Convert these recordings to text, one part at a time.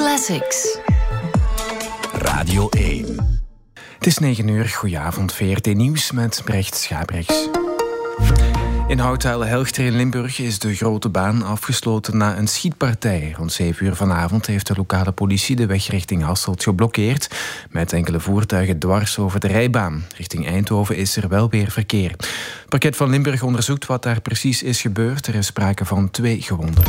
Classics. Radio 1. Het is 9 uur, goedenavond, VRT Nieuws met Brecht Schaprechts. In Houthalen-Helchter in Limburg is de Grote Baan afgesloten na een schietpartij. Rond 7 uur vanavond heeft de lokale politie de weg richting Hasselt geblokkeerd, met enkele voertuigen dwars over de rijbaan. Richting Eindhoven is er wel weer verkeer. Het parket van Limburg onderzoekt wat daar precies is gebeurd. Er is sprake van 2 gewonden.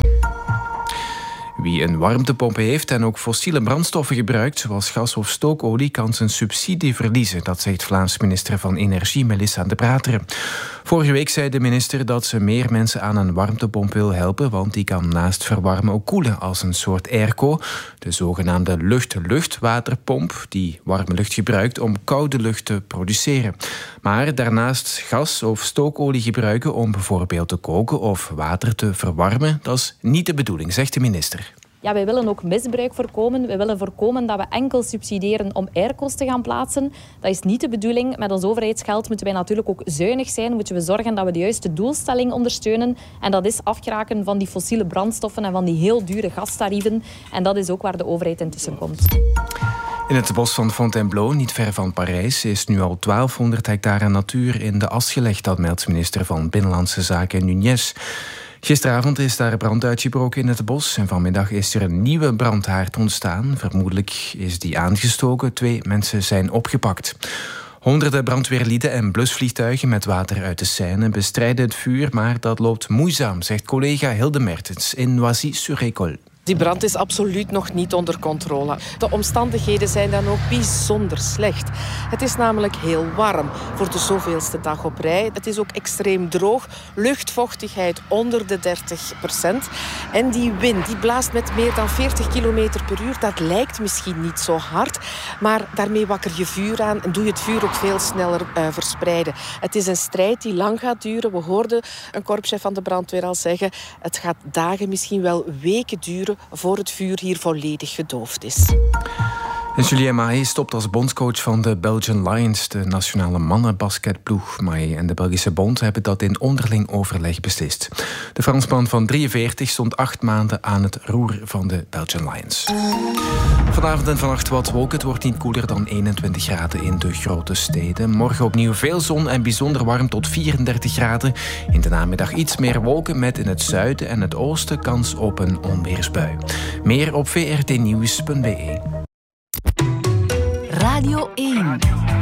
Wie een warmtepomp heeft en ook fossiele brandstoffen gebruikt, zoals gas of stookolie, kan zijn subsidie verliezen. Dat zegt Vlaams minister van Energie Melissa De Brateren. Vorige week zei de minister dat ze meer mensen aan een warmtepomp wil helpen, want die kan naast verwarmen ook koelen als een soort airco, de zogenaamde lucht-lucht-waterpomp, die warme lucht gebruikt om koude lucht te produceren. Maar daarnaast gas of stookolie gebruiken om bijvoorbeeld te koken of water te verwarmen, dat is niet de bedoeling, zegt de minister. Ja, wij willen ook misbruik voorkomen. We willen voorkomen dat we enkel subsidiëren om airco's te gaan plaatsen. Dat is niet de bedoeling. Met ons overheidsgeld moeten wij natuurlijk ook zuinig zijn. Moeten we zorgen dat we de juiste doelstelling ondersteunen. En dat is afgeraken van die fossiele brandstoffen en van die heel dure gastarieven. En dat is ook waar de overheid intussen komt. In het bos van Fontainebleau, niet ver van Parijs, is nu al 1200 hectare natuur in de as gelegd. Dat meldt minister van Binnenlandse Zaken Nunez. Gisteravond is daar brand uitgebroken in het bos en vanmiddag is er een nieuwe brandhaard ontstaan. Vermoedelijk is die aangestoken. 2 mensen zijn opgepakt. Honderden brandweerlieden en blusvliegtuigen met water uit de Seine bestrijden het vuur, maar dat loopt moeizaam, zegt collega Hilde Mertens in Noisy-sur-École. Die brand is absoluut nog niet onder controle. De omstandigheden zijn dan ook bijzonder slecht. Het is namelijk heel warm voor de zoveelste dag op rij. Het is ook extreem droog. Luchtvochtigheid onder de 30%. En die wind die blaast met meer dan 40 km per uur. Dat lijkt misschien niet zo hard. Maar daarmee wakker je vuur aan en doe je het vuur ook veel sneller verspreiden. Het is een strijd die lang gaat duren. We hoorden een korpschef van de brandweer al zeggen, het gaat dagen, misschien wel weken duren voor het vuur hier volledig gedoofd is. En Julien Mahé stopt als bondscoach van de Belgian Lions, de nationale mannenbasketploeg. Mahé en de Belgische bond hebben dat in onderling overleg beslist. De Fransman van 43 stond 8 maanden aan het roer van de Belgian Lions. Vanavond en vannacht wat wolken. Het wordt niet koeler dan 21 graden in de grote steden. Morgen opnieuw veel zon en bijzonder warm tot 34 graden. In de namiddag iets meer wolken met in het zuiden en het oosten kans op een onweersbui. Meer op vrtnieuws.be. Radio 1.